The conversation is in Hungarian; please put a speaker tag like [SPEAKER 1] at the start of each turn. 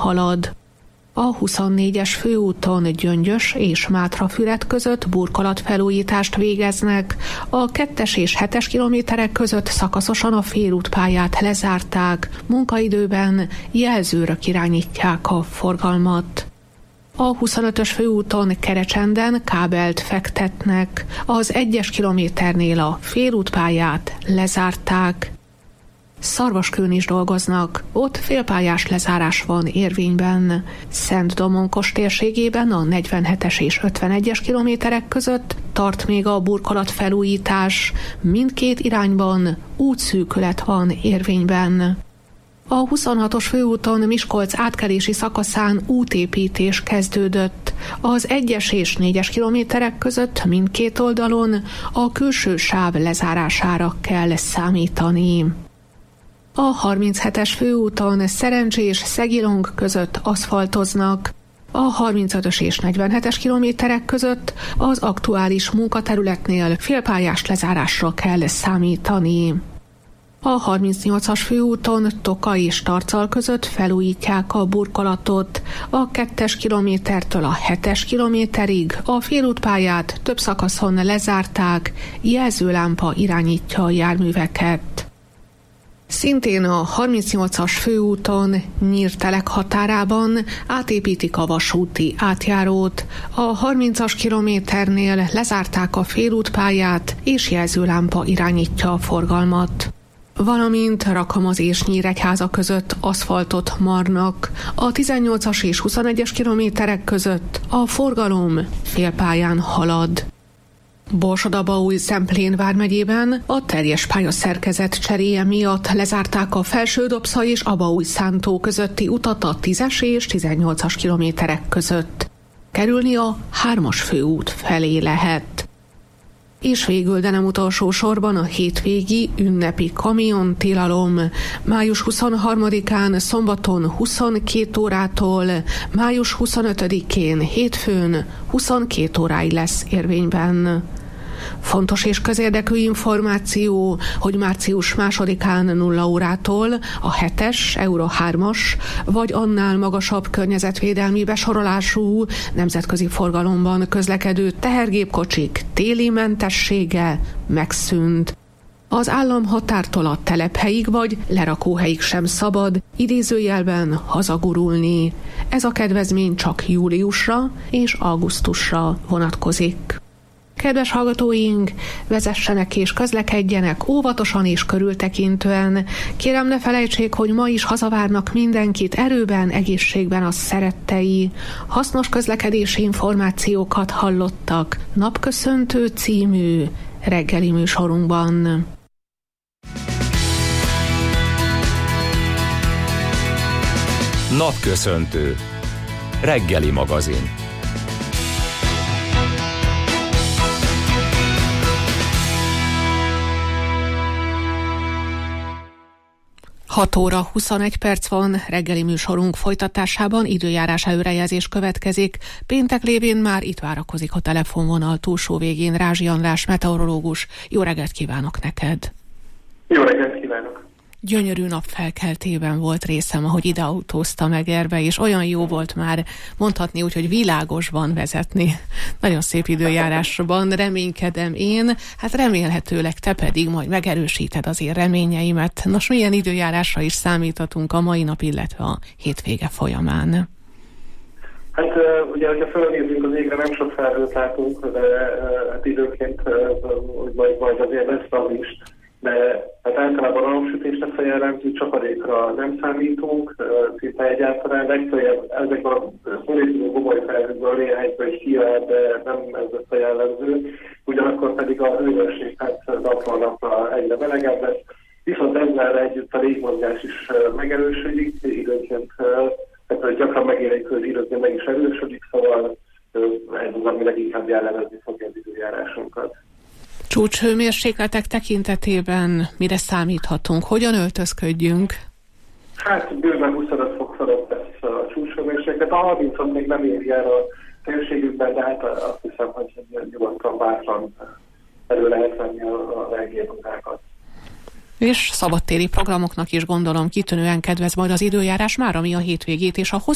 [SPEAKER 1] halad. A 24-es főúton Gyöngyös és Mátrafüred között burkolatfelújítást végeznek, a 2-es és 7-es kilométerek között szakaszosan a félútpályát lezárták, munkaidőben jelzőrök irányítják a forgalmat. A 25-ös főúton Kerecsenden kábelt fektetnek, az 1-es kilométernél a félútpályát lezárták. Szarvaskőn is dolgoznak, ott félpályás lezárás van érvényben. Szent-Domonkos térségében a 47-es és 51-es kilométerek között tart még a burkolatfelújítás, mindkét irányban útszűkület van érvényben. A 26-os főúton Miskolc átkelési szakaszán útépítés kezdődött. Az 1-es és 4-es kilométerek között mindkét oldalon a külső sáv lezárására kell számítani. A 37-es főúton Szerencs és Szegilong között aszfaltoznak. A 35-ös és 47-es kilométerek között az aktuális munkaterületnél félpályás lezárásra kell számítani. A 38-as főúton Toka és Tarcal között felújítják a burkolatot. A 2-es kilométertől a 7-es kilométerig a félútpályát több szakaszon lezárták, jelzőlámpa irányítja a járműveket. Szintén a 38-as főúton Nyírtelek határában átépítik a vasúti átjárót. A 30-as kilométernél lezárták a félútpályát, és jelzőlámpa irányítja a forgalmat. Valamint Rakamaz és Nyíregyháza között aszfaltot marnak. A 18-as és 21-es kilométerek között a forgalom félpályán halad. Borsod-Abaúj-Zemplén vármegyében a teljes pályaszerkezet cseréje miatt lezárták a Felső-Dobsza és Abaúj-Szántó közötti utat a 10-es és 18-as kilométerek között. Kerülni a 3-as főút felé lehet. És végül, de nem utolsó sorban a hétvégi ünnepi kamiontilalom május 23-án szombaton 22 órától, május 25-én hétfőn 22 óráig lesz érvényben. Fontos és közérdekű információ, hogy március 2-án 0 órától a 7-es, Euro 3-as vagy annál magasabb környezetvédelmi besorolású nemzetközi forgalomban közlekedő tehergépkocsik téli mentessége megszűnt. Az államhatártól a telephelyig vagy lerakóhelyig sem szabad idézőjelben hazagurulni. Ez a kedvezmény csak júliusra és augusztusra vonatkozik. Kedves hallgatóink, vezessenek és közlekedjenek óvatosan és körültekintően. Kérem, ne felejtsék, hogy ma is hazavárnak mindenkit erőben, egészségben a szerettei. Hasznos közlekedési információkat hallottak Napköszöntő című reggeli műsorunkban.
[SPEAKER 2] Napköszöntő. Reggeli magazin.
[SPEAKER 1] 6 óra 21 perc van, reggeli műsorunk folytatásában időjárás előrejelzés következik. Péntek lévén már itt várakozik a telefonvonal túlsó végén Rázsi András meteorológus. Jó reggelt kívánok neked!
[SPEAKER 3] Jó reggelt kívánok!
[SPEAKER 1] Gyönyörű napfelkeltében volt részem, ahogy ide autóztam Egerbe, és olyan jó volt már mondhatni úgy, hogy világosban vezetni. Nagyon szép időjárásban reménykedem én, hát remélhetőleg te pedig majd megerősíted azért reményeimet. Nos, milyen időjárásra is számíthatunk a mai nap, illetve a hétvége folyamán?
[SPEAKER 3] Hát ugye, hogyha felnézünk az égre, nem sok felhőt látunk, de hát időnként majd azért lesz az is. De hát általában a napsütésnek feljelentő csapadékra nem számítunk, szinte egyáltalán legfeljebb ezekben a szorító gomolyfelhőkből néhányban is kijár, de nem ez lesz a jellemző. Ugyanakkor pedig a hőmérséklet hát napról napra egyre melegebb lesz. Viszont ezzel együtt a légmozgás is megerősödik, időnként tehát gyakran megélénkül, időnként meg is erősödik, szóval ez az, ami leginkább jellemezni fogja az időjárásunkat.
[SPEAKER 1] Csúcshőmérsékletek tekintetében mire számíthatunk? Hogyan öltözködjünk?
[SPEAKER 3] Hát bőven 25 fok fölött lesz a csúcshőmérséklet. A 30-ot még nem éri el a térségükben, de hát azt hiszem, hogy nyugodtan bátran elő lehet venni a reggélmunkákat.
[SPEAKER 1] És szabadtéri programoknak is gondolom kitűnően kedvez majd az időjárás már, ami a hétvégét és a